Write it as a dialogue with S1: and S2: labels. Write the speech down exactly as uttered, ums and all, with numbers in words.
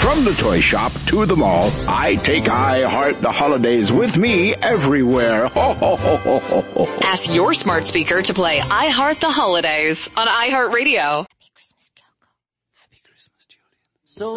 S1: From the toy shop to the mall, I take I Heart the Holidays with me everywhere. Ho, ho, ho, ho, ho, ho.
S2: Ask your smart speaker to play I Heart the Holidays on iHeartRadio.